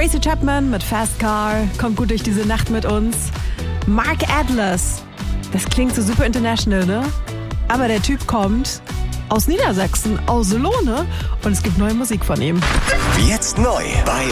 Tracy Chapman mit Fast Car kommt gut durch diese Nacht mit uns. Mark Atlas, das klingt so super international, ne? Aber der Typ kommt aus Niedersachsen, aus Lohne, und es gibt neue Musik von ihm. Jetzt neu bei